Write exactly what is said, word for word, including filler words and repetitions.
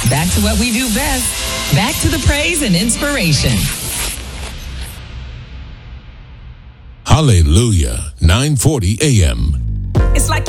Back to what we do best. Back to the praise and inspiration. Hallelujah. nine forty a.m. It's like